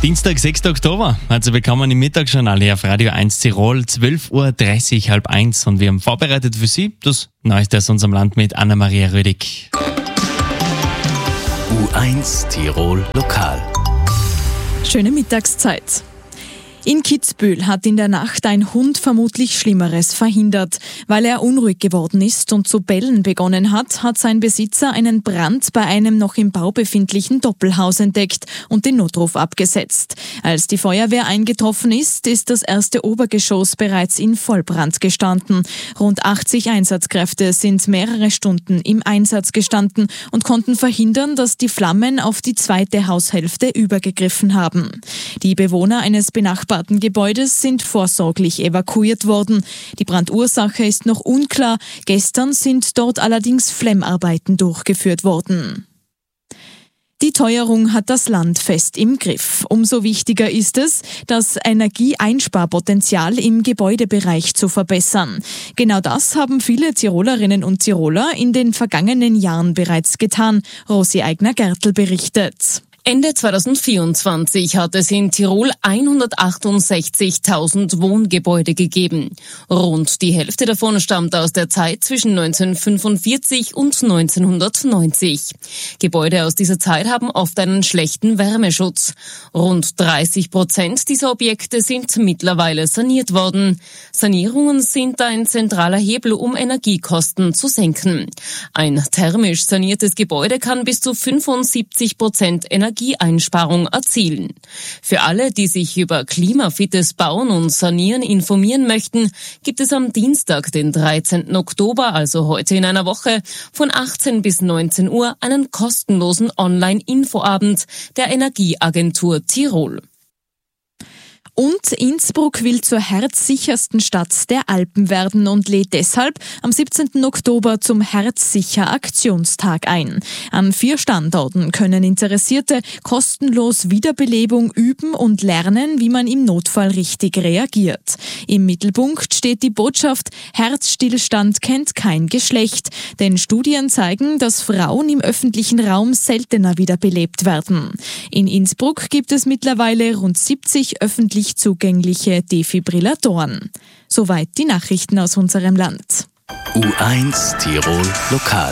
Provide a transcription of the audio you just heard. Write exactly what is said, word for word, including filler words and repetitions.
Dienstag, sechster Oktober, hat sie bekommen im Mittagsjournal hier auf Radio eins Tirol, zwölf Uhr dreißig, halb eins. Und wir haben vorbereitet für Sie das Neueste aus unserem Land mit Anna-Maria Rödig. U eins Tirol Lokal. Schöne Mittagszeit. In Kitzbühel hat in der Nacht ein Hund vermutlich Schlimmeres verhindert. Weil er unruhig geworden ist und zu bellen begonnen hat, hat sein Besitzer einen Brand bei einem noch im Bau befindlichen Doppelhaus entdeckt und den Notruf abgesetzt. Als die Feuerwehr eingetroffen ist, ist das erste Obergeschoss bereits in Vollbrand gestanden. Rund achtzig Einsatzkräfte sind mehrere Stunden im Einsatz gestanden und konnten verhindern, dass die Flammen auf die zweite Haushälfte übergegriffen haben. Die Bewohner eines benachbarten Gebäudes sind vorsorglich evakuiert worden. Die Brandursache ist noch unklar. Gestern sind dort allerdings Flemmarbeiten durchgeführt worden. Die Teuerung hat das Land fest im Griff. Umso wichtiger ist es, das Energieeinsparpotenzial im Gebäudebereich zu verbessern. Genau das haben viele Tirolerinnen und Tiroler in den vergangenen Jahren bereits getan. Rosi Eigner-Gertl berichtet. Ende zweitausendvierundzwanzig hat es in Tirol hundertachtundsechzigtausend Wohngebäude gegeben. Rund die Hälfte davon stammt aus der Zeit zwischen neunzehnhundertfünfundvierzig und neunzehnhundertneunzig. Gebäude aus dieser Zeit haben oft einen schlechten Wärmeschutz. Rund dreißig Prozent dieser Objekte sind mittlerweile saniert worden. Sanierungen sind ein zentraler Hebel, um Energiekosten zu senken. Ein thermisch saniertes Gebäude kann bis zu fünfundsiebzig Prozent Energie Energieeinsparung erzielen. Für alle, die sich über klimafittes Bauen und Sanieren informieren möchten, gibt es am Dienstag, den dreizehnten Oktober, also heute in einer Woche, von achtzehn bis neunzehn Uhr einen kostenlosen Online-Infoabend der Energieagentur Tirol. Und Innsbruck will zur herzsichersten Stadt der Alpen werden und lädt deshalb am siebzehnten Oktober zum Herzsicher-Aktionstag ein. An vier Standorten können Interessierte kostenlos Wiederbelebung üben und lernen, wie man im Notfall richtig reagiert. Im Mittelpunkt steht die Botschaft: Herzstillstand kennt kein Geschlecht. Denn Studien zeigen, dass Frauen im öffentlichen Raum seltener wiederbelebt werden. In Innsbruck gibt es mittlerweile rund siebzig öffentlich zugängliche Defibrillatoren. Soweit die Nachrichten aus unserem Land. U eins Tirol Lokal.